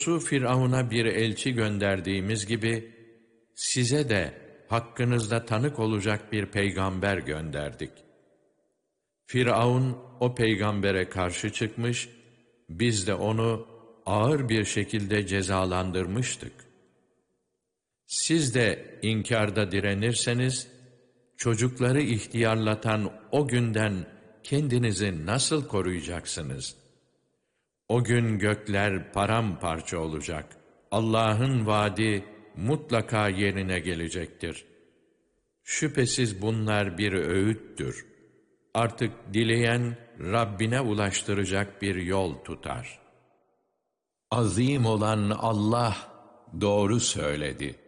Firavun'a bir elçi gönderdiğimiz gibi, size de hakkınızda tanık olacak bir peygamber gönderdik. Firavun o peygambere karşı çıkmış, biz de onu ağır bir şekilde cezalandırmıştık. Siz de inkarda direnirseniz, çocukları ihtiyarlatan o günden kendinizi nasıl koruyacaksınız? O gün gökler paramparça olacak. Allah'ın vaadi mutlaka yerine gelecektir. Şüphesiz bunlar bir öğüttür. Artık dileyen Rabbine ulaştıracak bir yol tutar. Azim olan Allah doğru söyledi.